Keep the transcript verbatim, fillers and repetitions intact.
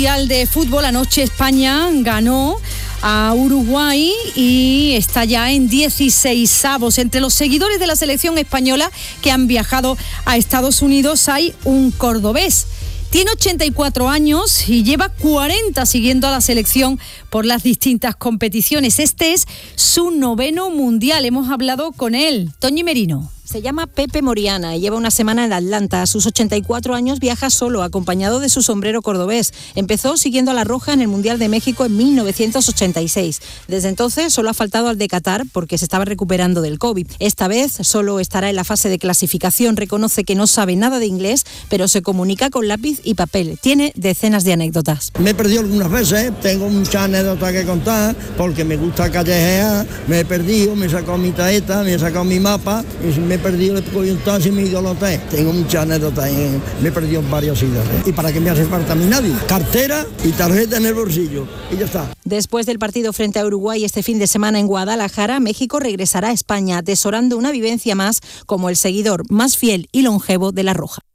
Mundial de Fútbol. Anoche España ganó a Uruguay y está ya en dieciseisavos. Entre los seguidores de la selección española que han viajado a Estados Unidos hay un cordobés. Tiene ochenta y cuatro años y lleva cuarenta siguiendo a la selección por las distintas competiciones. Este es su noveno mundial. Hemos hablado con él. Toñi Merino. Se llama Pepe Moriana y lleva una semana en Atlanta. A sus ochenta y cuatro años viaja solo, acompañado de su sombrero cordobés. Empezó siguiendo a La Roja en el Mundial de México en mil novecientos ochenta y seis. Desde entonces solo ha faltado al de Qatar porque se estaba recuperando del COVID. Esta vez solo estará en la fase de clasificación. Reconoce que no sabe nada de inglés, pero se comunica con lápiz y papel. Tiene decenas de anécdotas. Me he perdido algunas veces, tengo muchas anécdotas que contar porque me gusta callejear. Me he perdido, me he sacado mi tarjeta, me he sacado mi mapa y me he perdido, le cogí un taxi y me he ido al hotel. Tengo muchas anécdotas, en, me he perdido en varias ciudades. ¿Y para qué me hace falta a mí nadie? Cartera y tarjeta en el bolsillo y ya está. Después del partido frente a Uruguay este fin de semana en Guadalajara, México regresará a España atesorando una vivencia más como el seguidor más fiel y longevo de La Roja.